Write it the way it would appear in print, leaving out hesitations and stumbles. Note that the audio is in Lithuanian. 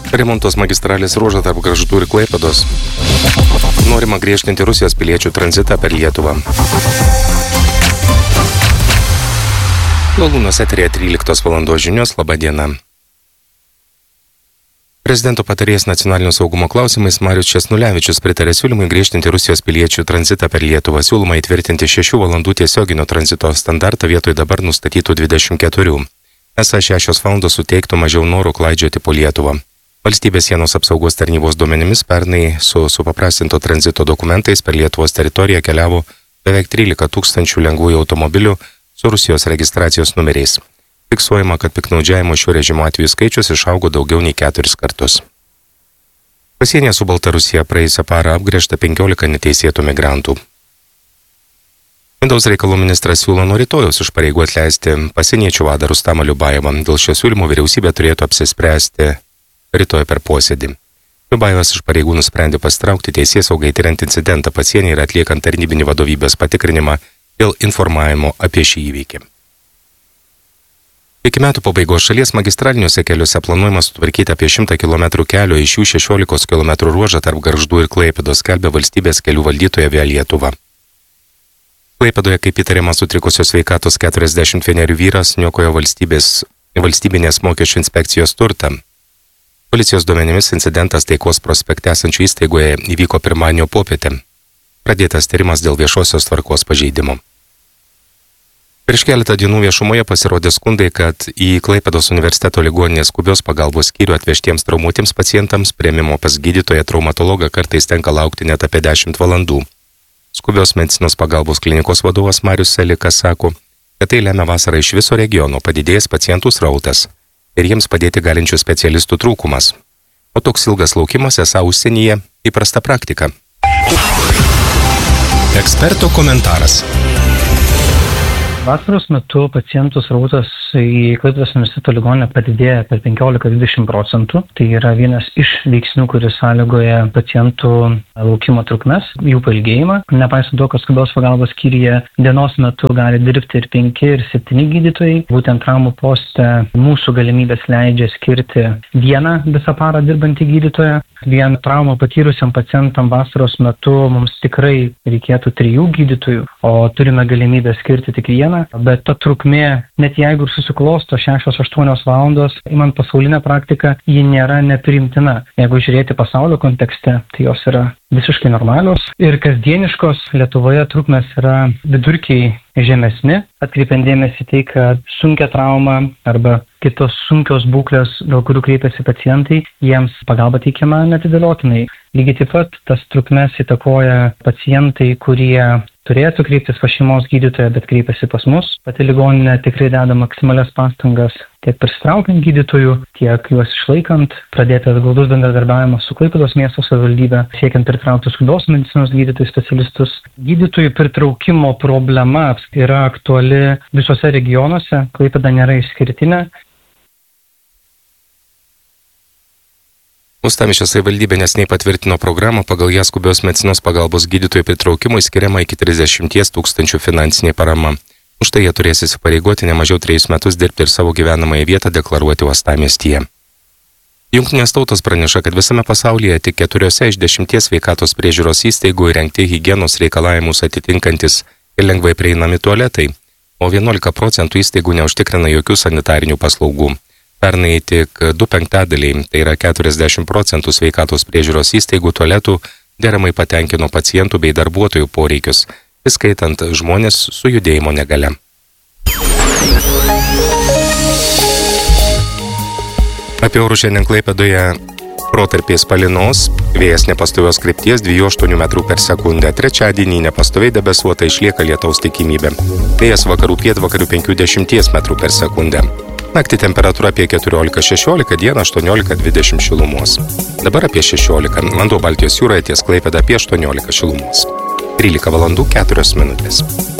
Remontos magistralės ruožą tarp Gargždų ir Klaipėdos. Norima griežtinti Rusijos piliečių tranzitą per Lietuvą. Valūnos eterėje 13 valandos žinios. Labą dieną. Prezidento patarėjas nacionalinio saugumo klausimais Marius Česnulevičius pritarė siūlymui griežtinti Rusijos piliečių tranzitą per Lietuvą. Siūloma įtvirtinti 6 valandų tiesioginio tranzito standartą vietoj dabar nustatytų 24. Esą 6 valandos suteiktų mažiau norų klaidžioti po Lietuvą. Valstybės sienos apsaugos tarnybos duomenimis pernai su supaprastinto tranzito dokumentais per Lietuvos teritoriją keliavo beveik 13 000 lengvųjų automobilių su Rusijos registracijos numeriais. Fiksuojama, kad piktnaudžiavimo šiuo režimu atvejų skaičius išaugo daugiau nei 4 kartus. Pasienyje su Baltarusija praėjusią parą apgręžta 15 neteisėtų migrantų. Vidaus reikalų ministras siūlo nuo rytojaus iš pareigų atleisti pasieniečių vadą Rustamą Liubajevą. Dėl šio siūlymo vyriausybė turėtų apsispręsti rytoj per posėdį. Liubajevas iš pareigų nusprendė pasitraukti teisėsaugai tiriant incidentą pasienyje ir atliekant tarnybinį vadovybės patikrinimą dėl informavimo apie šį įvykį. Iki metų pabaigos šalies magistraliniuose keliuose planuojama sutvarkyti apie 100 km kelio, iš jų 16 km ruožą tarp Gargždų ir Klaipėdos, skelbia valstybės kelių valdytoja Via Lietuva. Klaipėdoje, kaip įtariama, sutrikusios sveikatos 41 vyras niokojo valstybinės mokesčių inspekcijos turtą. Policijos duomenimis incidentas Taikos prospekte esančio įstaigoje įvyko pirmadienio popietę. Pradėtas tyrimas dėl viešosios tvarkos pažeidimo. Prieš keletą dienų viešumoje pasirodė skundai, kad į Klaipėdos universiteto ligoninės skubios pagalbos skyrių atvežtiems traumuotiems pacientams priėmimo pas gydytoją traumatologą kartais tenka laukti net apie 10 valandų. Skubios medicinos pagalbos klinikos vadovas Marius Selikas sako, kad tai lemia vasarą iš viso regiono padidėjęs pacientų srautas ir jiems padėti galinčių specialistų trūkumas. O toks ilgas laukimas esą užsienyje įprasta praktika. Eksperto komentaras. Vasaros metu pacientų srautas į Klaipėdos universiteto ligoninę padidėja per 15–20%. Tai yra vienas iš veiksnių, kuris sąlygoja pacientų laukimo trukmes, jų pailgėjimą. Nepaisant to, kad skubios pagalbos skyriuje dienos metu gali dirbti ir 5 ir 7 gydytojai. Būtent traumų poste mūsų galimybės leidžia skirti vieną visą parą dirbantį gydytoją. Vien traumą patyrusiam pacientam vasaros metu mums tikrai reikėtų 3 gydytojų, o turime galimybę skirti tik vieną. Bet ta trukmė, net jeigu ir susiklosto 6–8 valandos, imant pasaulinę praktiką, ji nėra nepriimtina. Jeigu žiūrėti pasaulio kontekste, tai jos yra visiškai normalios ir kasdieniškos. Lietuvoje trukmės yra vidurkiai žemesni, atkreipiant dėmesį tai, kad sunkia trauma arba kitos sunkios būklės, dėl kurių kreipiasi pacientai, jiems pagalba teikiama neatidėliotinai. Lygiai taip pat tas trukmes įtakoja pacientai, kurie turėtų kreiptis pas šeimos gydytoją, bet kreipiasi pas mus. Pati ligoninė tikrai deda maksimalias pastangas tiek prisitraukiant gydytojų, tiek juos išlaikant. Pradėtas glaudus bendradarbiavimas su Klaipėdos miesto savivaldybe, siekiant pritraukti skubios medicinos gydytojų specialistus. Gydytojų pritraukimo problema yra aktuali visose regionuose. Klaipėda nėra išskirtinė. Uostamiesčio savivaldybė neseniai patvirtino programą, pagal ją skubios medicinos pagalbos gydytojų pritraukimui skiriama iki 30 000 finansinė parama. Už tai jie turės įsipareigoti ne mažiau 3 metus dirbti ir savo gyvenamąją vietą deklaruoti uostamiestyje. Jungtinės tautos praneša, kad visame pasaulyje tik 4 iš 10 sveikatos priežiūros įstaigų įrengti higienos reikalavimus atitinkantis ir lengvai prieinami tualetai, o 11% įstaigų neužtikrina jokių sanitarinių paslaugų. Pernai tik 2/5, tai yra 40% sveikatos priežiūros įstaigų tualetų deramai patenkino pacientų bei darbuotojų poreikius, įskaitant žmonės su judėjimo negalia. Apie orus šiandien Klaipėdoje protarpiais palynos, vėjas nepastovios krypties 2–8 metrų per sekundę. Trečiadienį nepastoviai debesuota išlieka lietaus tikimybė. Vėjas vakarų pietvakarių 5–10 metrų per sekundę. Naktį temperatūra apie 14–16, dieną 18–20 šilumos. Dabar apie 16, vanduo Baltijos jūroje ties Klaipėda apie 18 šilumos. 13 valandų 4 minutės.